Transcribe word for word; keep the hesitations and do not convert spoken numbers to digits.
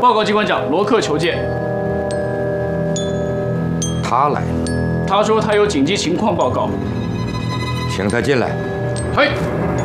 报告机关长，罗克求见。 他来了。 他说他有紧急情况报告， 请他进来。 嘿。